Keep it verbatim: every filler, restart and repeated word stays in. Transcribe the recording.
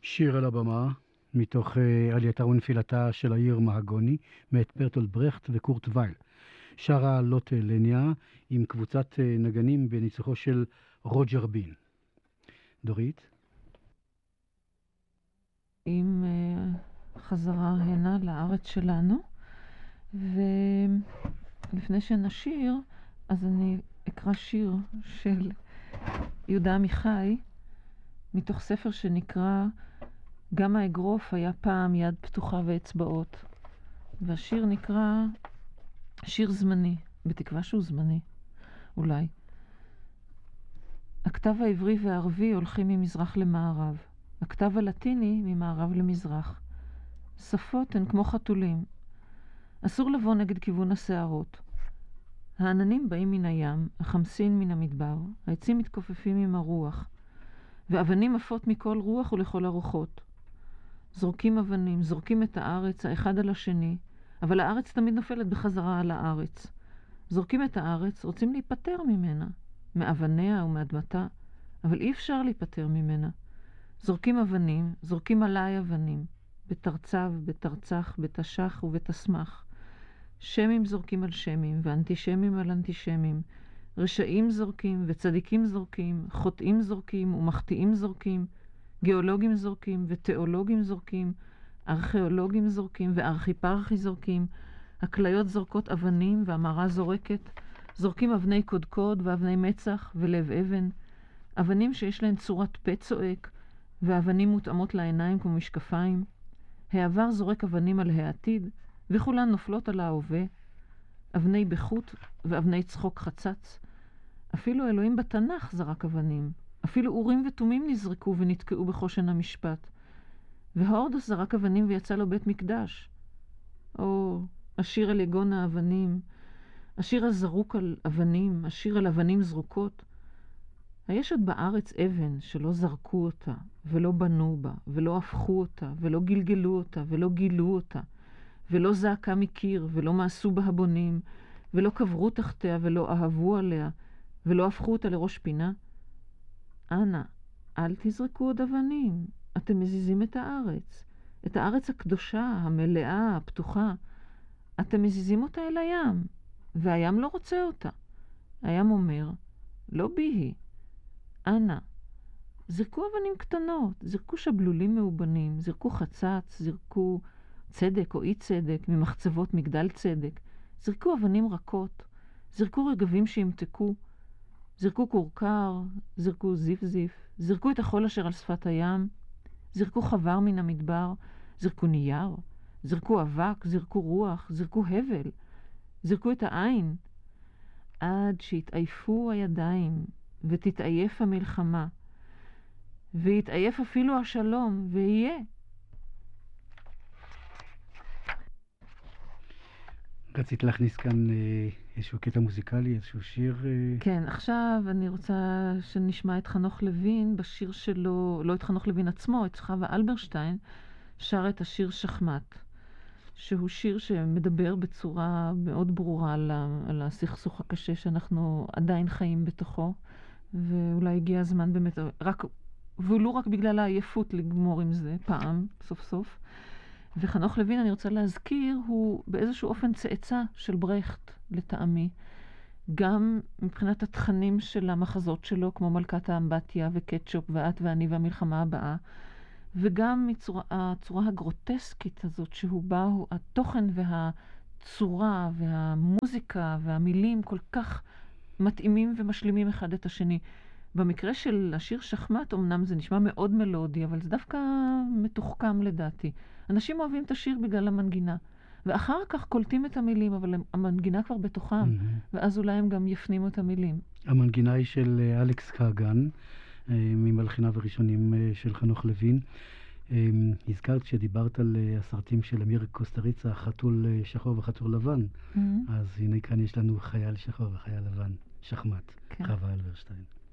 שיר על הבמה, מתוך uh, עלייתה ונפילתה של העיר מהגוני, מאת ברטולד ברכט וקורט וייל. שרה לוטה לניה עם קבוצת uh, נגנים בניצוחו של רוג'ר בין. דורית? עם uh, חזרה הנה לארץ שלנו, ולפני שנשיר, אז אני אקרא שיר של יהודה עמיחי, מתוך ספר שנקרא גם האגרוף היה פעם יד פתוחה ואצבעות. והשיר נקרא שיר זמני, בתקווה שהוא זמני, אולי. הכתב העברי והערבי הולכים ממזרח למערב. הכתב הלטיני ממערב למזרח. שפות הן כמו חתולים. אסור לבוא נגד כיוון השערות. העננים באים מן הים, החמסין מן המדבר, העצים מתכופפים עם הרוח, ואבנים עפות מכל רוח ולכל הרוחות. זורקים אבנים, זורקים את הארץ האחד על השני, אבל הארץ תמיד נופלת בחזרה על הארץ. זורקים את הארץ, רוצים להיפטר ממנה, מאבניה ומאדמתה, אבל אי אפשר להיפטר ממנה. זורקים אבנים, זורקים עליי אבנים, בתרצב, בתרצח, בתשח ובתסמך. שמים זורקים על שמים, ואנטישמים על אנטישמים. רשעים זורקים וצדיקים זורקים, חוטאים זורקים ומחטיאים זורקים, גיאולוגים זורקים ותיאולוגים זורקים, ארכיאולוגים זורקים וארכיפרכי זורקים, הכליות זורקות אבנים והמרה זורקת, זורקים אבני קודקוד ואבני מצח ולב אבן, אבנים שיש להן צורת פה צועק, ואבנים מותאמות לעיניים כמו משקפיים. העבר זורק אבנים על העתיד, וכולן נופלות על ההווה, אבני בחוט ואבני צחוק חצץ. אפילו אלוהים בתנ"ך זרק אבנים, אפילו אורים ותומים נזרקו ונתקעו בחושן המשפט. והורדוס זרק אבנים ויצא לו בית מקדש. או, השיר על יגון האבנים, השיר הזרוק על אבנים, השיר על אבנים זרוקות. היש עוד בארץ אבן שלא זרקו אותה, ולא בנו בה, ולא הפכו אותה, ולא גלגלו אותה, ולא גילו אותה, ולא זעקה מקיר, ולא מעשו בה הבונים, ולא קברו תחתיה, ולא אהבו עליה, ולא הפכו אותה לראש פינה? אנא, אל תזרקו עוד אבנים, אתם מזיזים את הארץ, את הארץ הקדושה, המלאה, הפתוחה. אתם מזיזים אותה אל הים, והים לא רוצה אותה. הים אומר, לא בי, אנא, זרקו אבנים קטנות, זרקו שבלולים מאובנים, זרקו חצץ, זרקו צדק או אי צדק, ממחצבות מגדל צדק, זרקו אבנים רכות, זרקו רגבים שימתקו, זרקו קורקר, זרקו זיף זיף, זרקו את החול אשר על שפת הים, זרקו חבר מן המדבר, זרקו נייר, זרקו אבק, זרקו רוח, זרקו הבל, זרקו את העין, עד שיתעייפו הידיים ותתעייף המלחמה, ויתעייף אפילו השלום, ויהיה. רצית להכניס כאן אה, איזשהו קטע מוזיקלי, איזשהו שיר? אה... כן, עכשיו אני רוצה שנשמע את חנוך לוין בשיר שלו, לא את חנוך לוין עצמו, את חווה אלברשטיין, שר את השיר שחמט, שהוא שיר שמדבר בצורה מאוד ברורה על, ה, על הסכסוך הקשה שאנחנו עדיין חיים בתוכו, ואולי הגיע הזמן באמת, רק, ולא רק בגלל העייפות לגמור עם זה פעם, סוף סוף. וחנוך לוין, אני רוצה להזכיר, הוא באיזשהו אופן צאצא של ברכט, לטעמי. גם מבחינת התכנים של המחזות שלו, כמו מלכת האמבטיה וקטשופ ואת ואני והמלחמה הבאה, וגם מצורה, הצורה הגרוטסקית הזאת שהוא בא, הוא, התוכן והצורה והמוזיקה והמילים כל כך מתאימים ומשלימים אחד את השני. במקרה של השיר שחמט, אמנם זה נשמע מאוד מלודי, אבל זה דווקא מתוחכם לדעתי. אנשים אוהבים את השיר בגלל המנגינה, ואחר כך קולטים את המילים, אבל המנגינה כבר בתוכם, mm-hmm. ואז אולי הם גם יפנימו את המילים. המנגינה היא של אלכס קאגן, ממלחיניו הראשונים של חנוך לוין. הזכרת שדיברת על הסרטים של אמיר קוסטריצה, חתול שחור וחתול לבן, mm-hmm. אז הנה כאן יש לנו חייל שחור וחייל לבן, שחמט, כן. חווה אלברשטיין.